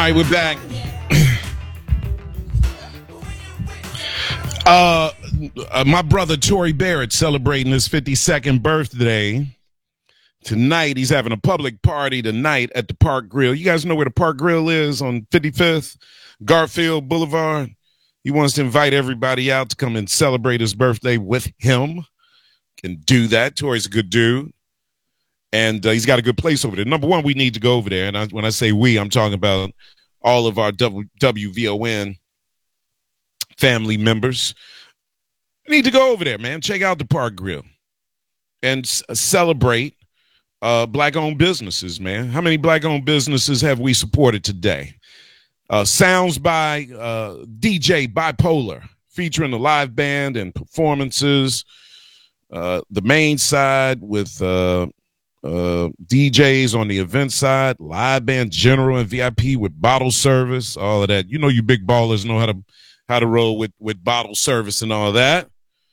right, we're back. My brother Tory Barrett celebrating his 52nd birthday tonight. He's having a public party tonight at the Park Grill. You guys know where the Park Grill is on 55th Garfield Boulevard. He wants to invite everybody out to come and celebrate his birthday with him. Can do that. Tory's a good dude. And he's got a good place over there. Number one, we need to go over there. And when I say we, I'm talking about all of our WVON family members. We need to go over there, man. Check out the Park Grill and celebrate black-owned businesses, man. How many black-owned businesses have we supported today? Sounds by DJ Bipolar, featuring a live band and performances. The main side with DJs on the event side, live band, general and VIP with bottle service, all of that. You know, you big ballers know how to roll with bottle service and all that.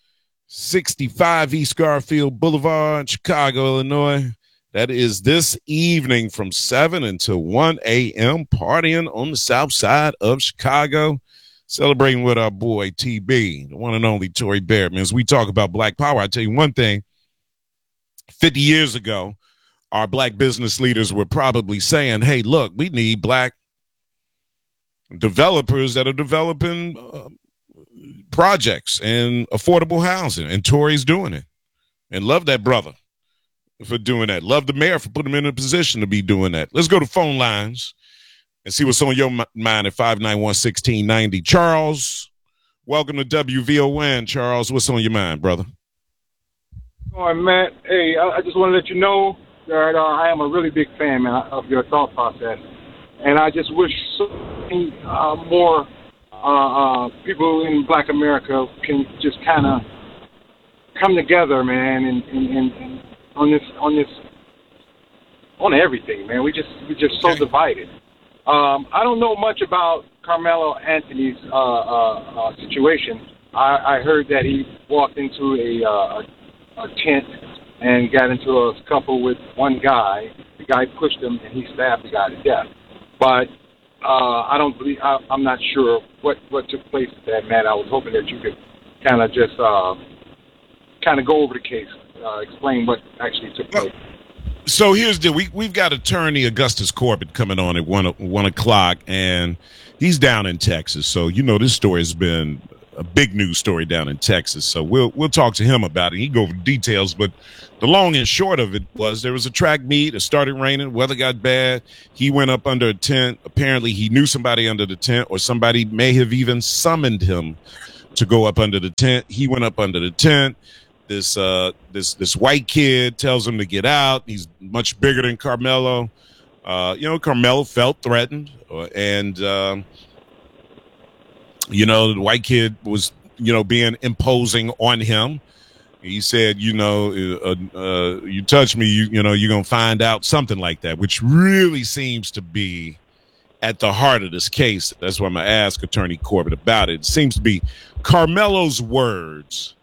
65 East Garfield Boulevard, Chicago, Illinois. That is this evening from 7 until 1 a.m. partying on the south side of Chicago, celebrating with our boy TB, the one and only Tory Barrett. Man, as we talk about Black Power, I tell you one thing. 50 years ago, our black business leaders were probably saying, hey, look, we need black developers that are developing projects and affordable housing. And Tory's doing it. And love that brother for doing that. Love the mayor for putting him in a position to be doing that. Let's go to phone lines and see what's on your mind at 591-1690. Charles, welcome to WVON. Charles, what's on your mind, brother? All right, Matt. Hey, I just want to let you know that I am a really big fan, man, of your thought process. And I just wish so many more people in Black America can just kind of come together, man, and on everything, man. We're just so divided. I don't know much about Carmelo Anthony's situation. I heard that he walked into a tent and got into a scuffle with one guy. The guy pushed him, and he stabbed the guy to death. But I don't believe. I'm not sure what took place with that, man. I was hoping that you could kind of just kind of go over the case, explain what actually took place. So here's we've got attorney Augustus Corbett coming on at 1 o'clock, and he's down in Texas. So you know this story has been a big news story down in Texas. So we'll talk to him about it. He go over details, but the long and short of it was there was a track meet. It started raining. Weather got bad. He went up under a tent. Apparently, he knew somebody under the tent, or somebody may have even summoned him to go up under the tent. He went up under the tent. This white kid tells him to get out. He's much bigger than Carmelo. Carmelo felt threatened, and the white kid was, being imposing on him. He said, you touch me, you're going to find out, something like that, which really seems to be at the heart of this case. That's why I'm going to ask Attorney Corbett about it. It seems to be Carmelo's words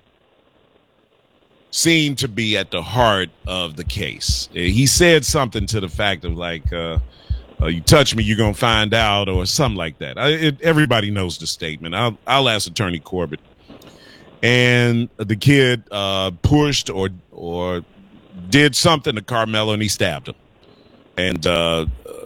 seem to be at the heart of the case. He said something to the fact of like, you touch me, you're going to find out, or something like that. Everybody knows the statement. I'll ask Attorney Corbett. And the kid pushed or did something to Carmelo, and he stabbed him. And, the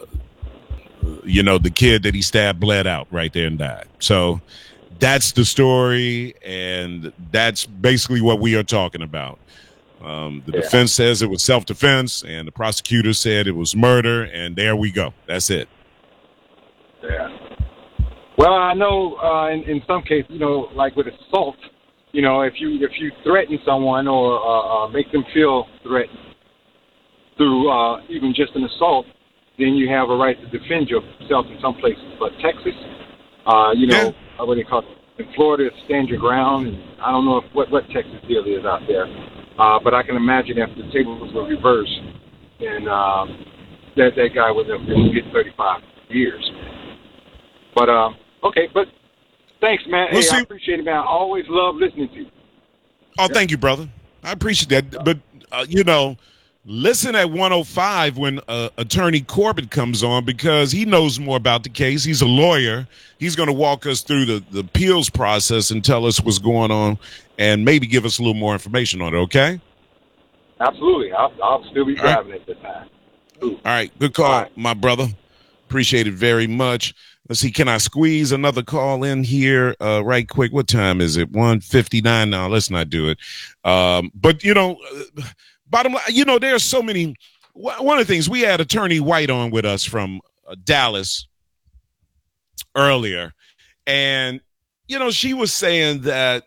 kid that he stabbed bled out right there and died. So that's the story, and that's basically what we are talking about. The defense says it was self-defense, and the prosecutor said it was murder, and there we go. That's it. Yeah. Well, I know in some cases, like with assault, if you threaten someone or make them feel threatened through even just an assault, then you have a right to defend yourself in some places. But Texas, what do you call it? In Florida, it's stand your ground, and I don't know what Texas deal is out there. But I can imagine if the tables were reversed, and that guy would have been get 35 years. But okay, but thanks, man. Hey, I appreciate it, man. I always love listening to you. Oh, thank you, brother. I appreciate that. But Listen at 105 when Attorney Corbett comes on, because he knows more about the case. He's a lawyer. He's going to walk us through the appeals process and tell us what's going on and maybe give us a little more information on it, okay? Absolutely. I'll still be driving at the time. All right. Good call, my brother. Appreciate it very much. Let's see. Can I squeeze another call in here right quick? What time is it? 1:59 now. Let's not do it. But, bottom line, there's so many. One of the things, we had Attorney White on with us from Dallas earlier. And, she was saying that,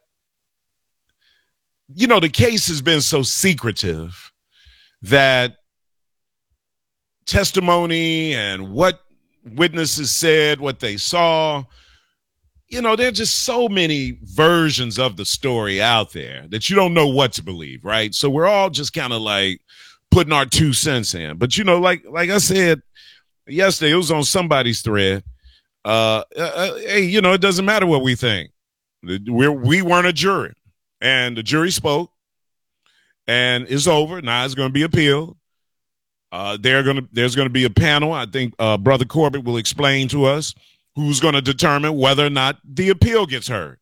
the case has been so secretive that testimony and what witnesses said, what they saw, there are just so many versions of the story out there that you don't know what to believe, right? So we're all just kind of like putting our 2 cents in. But, like I said yesterday, it was on somebody's thread. Hey, it doesn't matter what we think. We weren't a jury. And the jury spoke. And it's over. Now it's going to be appealed. There's going to be a panel. I think Brother Corbett will explain to us who's going to determine whether or not the appeal gets heard.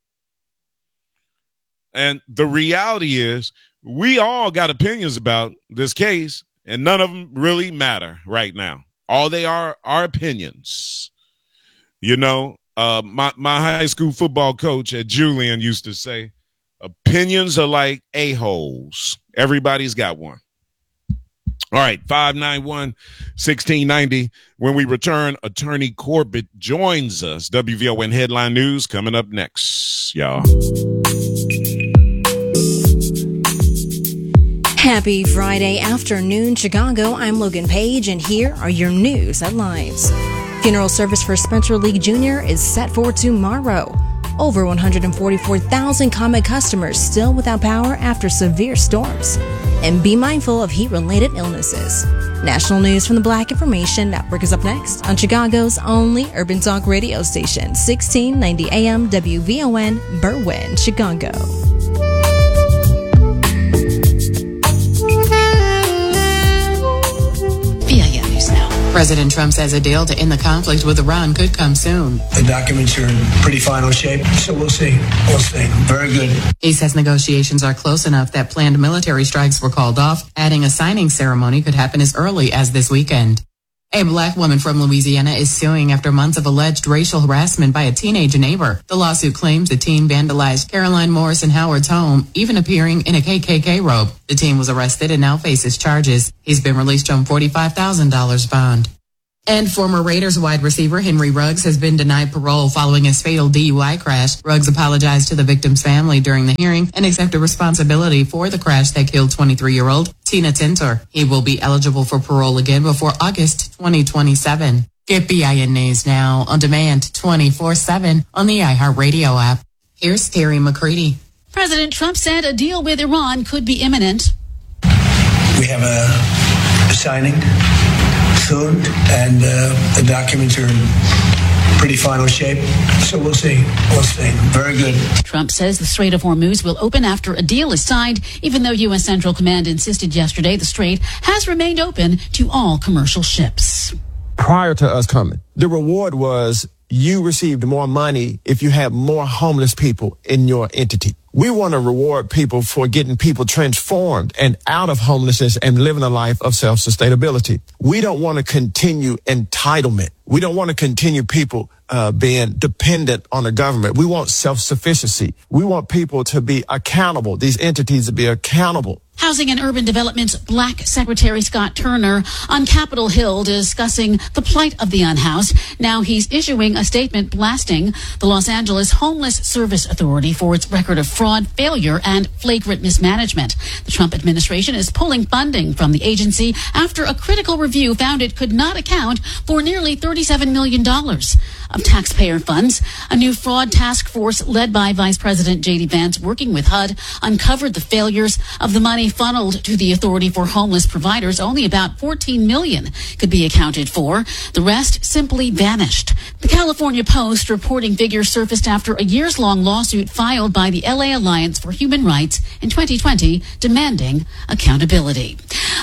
And the reality is, we all got opinions about this case, and none of them really matter right now. All they are opinions. My high school football coach at Julian used to say, opinions are like a-holes. Everybody's got one. All right, 591-1690. When we return, Attorney Corbett joins us. WVON Headline News coming up next, y'all. Happy Friday afternoon, Chicago. I'm Logan Page, and here are your news headlines. Funeral service for Spencer Lee Jr. is set for tomorrow. Over 144,000 ComEd customers still without power after severe storms. And be mindful of heat-related illnesses. National news from the Black Information Network is up next on Chicago's only urban talk radio station, 1690 AM WVON, Berwyn, Chicago. President Trump says a deal to end the conflict with Iran could come soon. The documents are in pretty final shape, so we'll see. We'll see. Very good. He says negotiations are close enough that planned military strikes were called off, adding a signing ceremony could happen as early as this weekend. A black woman from Louisiana is suing after months of alleged racial harassment by a teenage neighbor. The lawsuit claims the teen vandalized Caroline Morrison Howard's home, even appearing in a KKK robe. The teen was arrested and now faces charges. He's been released on $45,000 bond. And former Raiders wide receiver Henry Ruggs has been denied parole following his fatal DUI crash. Ruggs apologized to the victim's family during the hearing and accepted responsibility for the crash that killed 23-year-old Tina Tintor. He will be eligible for parole again before August 2027. Get BIN News now on demand 24/7 on the iHeartRadio app. Here's Terry McCready. President Trump said a deal with Iran could be imminent. We have a signing soon, and the documents are in pretty final shape, so we'll see. We'll see. Very good. Trump says the Strait of Hormuz will open after a deal is signed, even though U.S. Central Command insisted yesterday the strait has remained open to all commercial ships. Prior to us coming, the reward was you received more money if you had more homeless people in your entity. We want to reward people for getting people transformed and out of homelessness and living a life of self-sustainability. We don't want to continue entitlement. We don't want to continue people being dependent on the government. We want self-sufficiency. We want people to be accountable, these entities to be accountable. Housing and Urban Development's Black Secretary Scott Turner on Capitol Hill discussing the plight of the unhoused. Now he's issuing a statement blasting the Los Angeles Homeless Service Authority for its record of fraud, failure, and flagrant mismanagement. The Trump administration is pulling funding from the agency after a critical review found it could not account for nearly $37 million of taxpayer funds. A new fraud task force led by Vice President J.D. Vance, working with HUD, uncovered the failures of the money funneled to the Authority for Homeless Providers. Only about $14 million could be accounted for. The rest simply vanished. The California Post reporting figures surfaced after a years-long lawsuit filed by the LA Alliance for Human Rights in 2020 demanding accountability.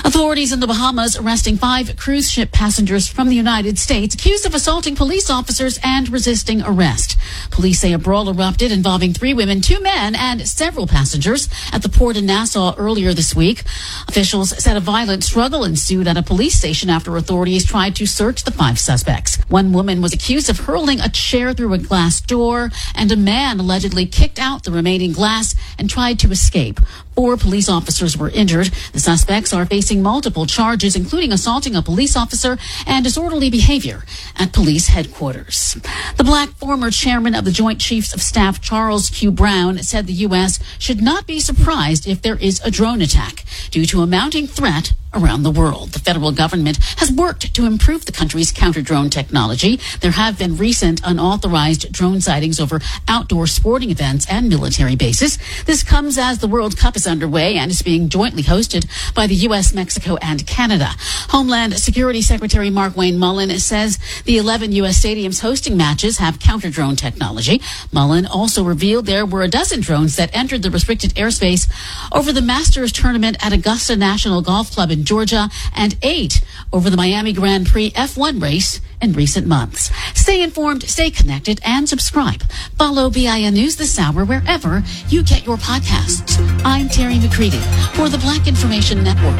Authorities in the Bahamas arresting 5 cruise ship passengers from the United States accused of assaulting police officers and resisting arrest. Police say a brawl erupted involving 3 women, 2 men, and several passengers at the port in Nassau earlier this week. Officials said a violent struggle ensued at a police station after authorities tried to search the 5 suspects. One woman was accused of hurling a chair through a glass door, and a man allegedly kicked out the remaining glass and tried to escape. 4 police officers were injured. The suspects are facing multiple charges, including assaulting a police officer and disorderly behavior at police headquarters. The black former chairman of the Joint Chiefs of Staff, Charles Q. Brown, said the U.S. should not be surprised if there is a drone attack due to a mounting threat around the world. The federal government has worked to improve the country's counter-drone technology. There have been recent unauthorized drone sightings over outdoor sporting events and military bases. This comes as the World Cup is underway and is being jointly hosted by the U.S., Mexico, and Canada. Homeland Security Secretary Mark Wayne Mullen says the 11 U.S. stadiums hosting matches have counter-drone technology. Mullen also revealed there were a dozen drones that entered the restricted airspace over the Masters tournament at Augusta National Golf Club in Georgia, and 8 over the Miami Grand Prix F1 race in recent months. Stay informed, stay connected, and subscribe. Follow BIN News this hour wherever you get your podcasts. I'm Terry McCready for the Black Information Network.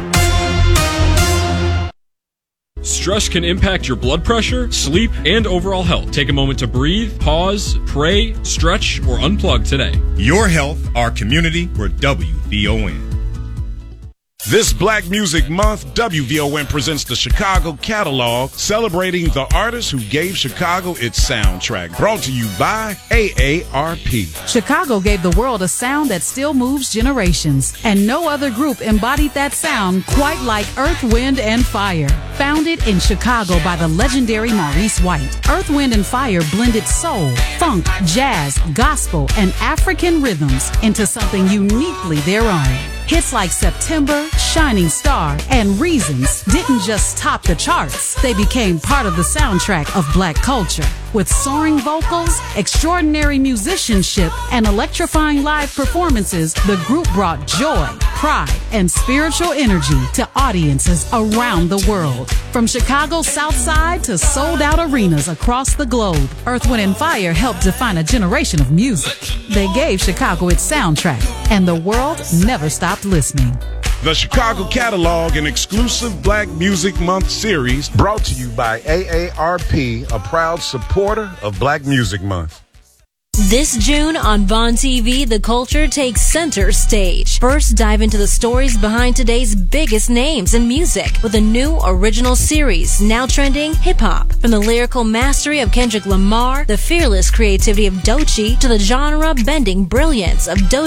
Stress can impact your blood pressure, sleep, and overall health. Take a moment to breathe, pause, pray, stretch, or unplug today. Your health, our community, we're WVON. This Black Music Month, WVON presents the Chicago Catalog, celebrating the artists who gave Chicago its soundtrack. Brought to you by AARP. Chicago gave the world a sound that still moves generations, and no other group embodied that sound quite like Earth, Wind, and Fire. Founded in Chicago by the legendary Maurice White, Earth, Wind, and Fire blended soul, funk, jazz, gospel, and African rhythms into something uniquely their own. Hits like September, Shining Star, and Reasons didn't just top the charts. They became part of the soundtrack of Black culture. With soaring vocals, extraordinary musicianship, and electrifying live performances, the group brought joy, pride, and spiritual energy to audiences around the world. From Chicago's South Side to sold-out arenas across the globe, Earth, Wind, and Fire helped define a generation of music. They gave Chicago its soundtrack, and the world never stopped listening. The Chicago Catalog, an exclusive Black Music Month series brought to you by AARP, a proud supporter of Black Music Month. This June on Vaughn TV, the culture takes center stage. First, dive into the stories behind today's biggest names in music with a new original series, now trending hip-hop. From the lyrical mastery of Kendrick Lamar, the fearless creativity of Doechii, to the genre-bending brilliance of Doechii